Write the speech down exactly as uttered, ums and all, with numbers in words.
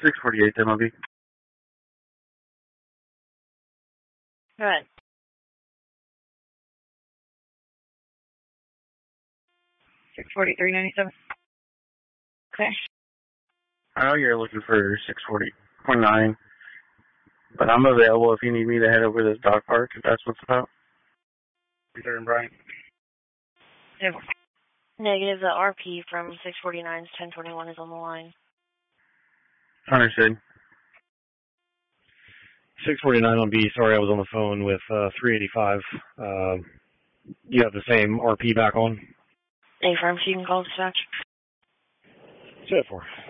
six forty-eight, M O B. Go ahead. six forty-three ninety-seven. Okay. I know you're looking for six forty point nine, but I'm available if you need me to head over to this dog park, if that's what's about. Peter and Brian. Yep. Negative, the R P from six forty-nine's ten twenty-one is on the line. Understood. six forty-nine on B. Sorry, I was on the phone with uh, three eighty-five. Uh, you have the same R P back on? A firm, so you can call dispatch. Set for.